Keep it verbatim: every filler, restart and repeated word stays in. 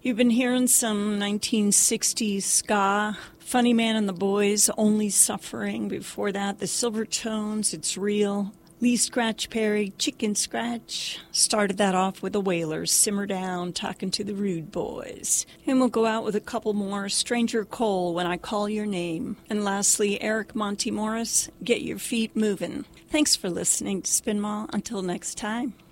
You've been hearing some nineteen sixties ska. Funny Man and the Boys, Only Suffering. Before that, the Silvertones, It's Real. Lee Scratch Perry, Chicken Scratch. Started that off with the Wailers, Simmer Down, Talking to the Rude Boys. And we'll go out with a couple more, Stranger Cole, When I Call Your Name. And lastly, Eric Monty Morris, Get Your Feet Movin'. Thanks for listening to Spin Mall. Until next time.